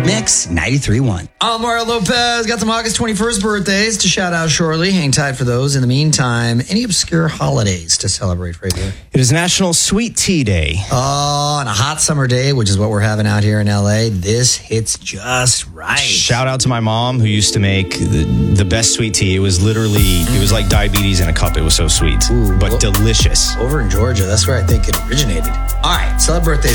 Mix 93.1. I'm Mario Lopez. Got some August 21st birthdays to shout out shortly. Hang tight for those. In the meantime, any obscure holidays to celebrate for you? It is National Sweet Tea Day. Oh, on a hot summer day, which is what we're having out here in LA, this hits just right. Shout out to my mom who used to make the best sweet tea. It was literally, it was like diabetes in a cup. It was so sweet, but delicious. Over in Georgia, that's where I think it originated. All right, celebrate birthdays